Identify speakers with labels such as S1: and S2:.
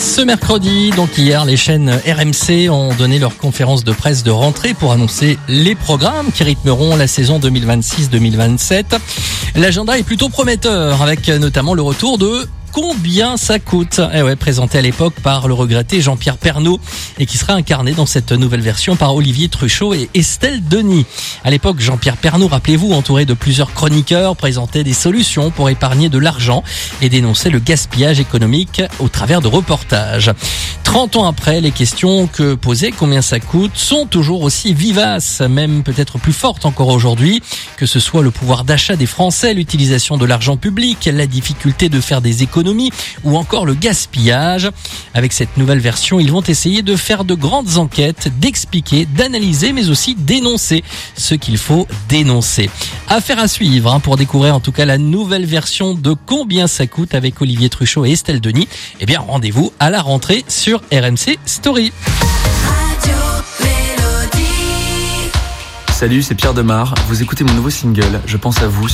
S1: Ce mercredi, donc hier, les chaînes RMC ont donné leur conférence de presse de rentrée pour annoncer les programmes qui rythmeront la saison 2026-2027. L'agenda est plutôt prometteur avec notamment le retour de Combien ça coûte ? Présenté à l'époque par le regretté Jean-Pierre Pernaut et qui sera incarné dans cette nouvelle version par Olivier Truchot et Estelle Denis. À l'époque, Jean-Pierre Pernaut, rappelez-vous, entouré de plusieurs chroniqueurs, présentait des solutions pour épargner de l'argent et dénonçait le gaspillage économique au travers de reportages. 30 ans après, les questions que posait Combien ça coûte sont toujours aussi vivaces, même peut-être plus fortes encore aujourd'hui, que ce soit le pouvoir d'achat des Français, l'utilisation de l'argent public, la difficulté de faire des économies ou encore le gaspillage. Avec cette nouvelle version, ils vont essayer de faire de grandes enquêtes, d'expliquer, d'analyser, mais aussi dénoncer ce qu'il faut dénoncer. Affaire à suivre pour découvrir en tout cas la nouvelle version de Combien ça coûte avec Olivier Truchot et Estelle Denis. Eh bien, rendez-vous à la rentrée sur RMC Story.
S2: Salut, c'est Pierre Demar. Vous écoutez mon nouveau single, Je pense à vous,